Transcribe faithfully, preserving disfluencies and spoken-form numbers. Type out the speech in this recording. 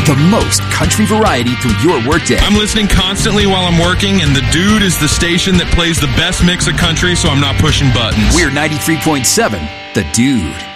The most country variety through your workday. I'm listening constantly while I'm working, and The Dude is the station that plays the best mix of country, so I'm not pushing buttons. We're ninety-three point seven, The Dude.